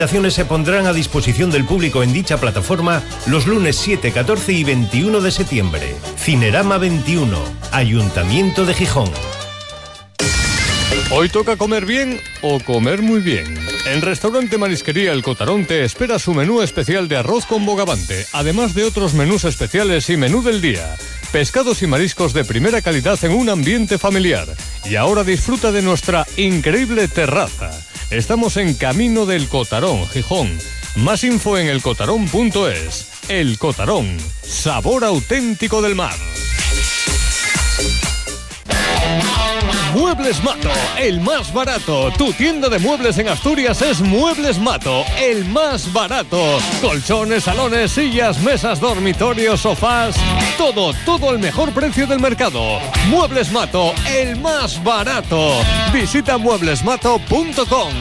Se pondrán a disposición del público en dicha plataforma los lunes 7, 14 y 21 de septiembre. Cinerama 21, Ayuntamiento de Gijón. Hoy toca comer bien o comer muy bien. En Restaurante Marisquería El Cotarón te espera su menú especial de arroz con bogavante, además de otros menús especiales y menú del día. Pescados y mariscos de primera calidad en un ambiente familiar. Y ahora disfruta de nuestra increíble terraza. Estamos en Camino del Cotarón, Gijón. Más info en elcotarón.es. El Cotarón, sabor auténtico del mar. Muebles Mato, el más barato. Tu tienda de muebles en Asturias es Muebles Mato, el más barato. Colchones, salones, sillas, mesas, dormitorios, sofás. Todo al mejor precio del mercado. Muebles Mato, el más barato. Visita mueblesmato.com.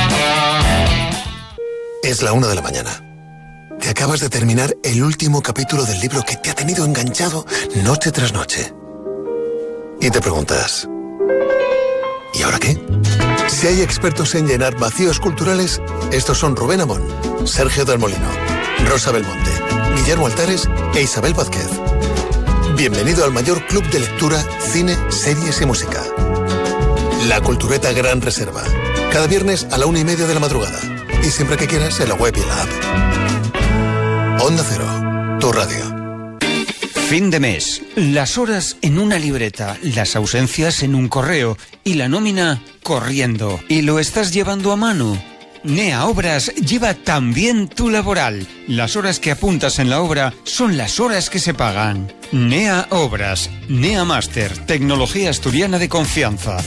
Es la 1 de la mañana. Te acabas de terminar el último capítulo del libro que te ha tenido enganchado noche tras noche. Y te preguntas, ¿y ahora qué? Si hay expertos en llenar vacíos culturales, estos son Rubén Amón, Sergio del Molino, Rosa Belmonte, Guillermo Altares e Isabel Vázquez. Bienvenido al mayor club de lectura, cine, series y música. La Cultureta Gran Reserva. Cada viernes a la 1:30 de la madrugada. Y siempre que quieras en la web y en la app. Onda Cero, tu radio. Fin de mes. Las horas en una libreta, las ausencias en un correo y la nómina corriendo. ¿Y lo estás llevando a mano? NEA Obras lleva también tu laboral. Las horas que apuntas en la obra son las horas que se pagan. NEA Obras. NEA Máster. Tecnología asturiana de confianza.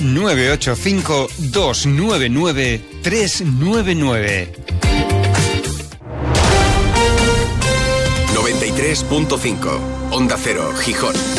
985-299-399. 93.5 Onda Cero, Gijón.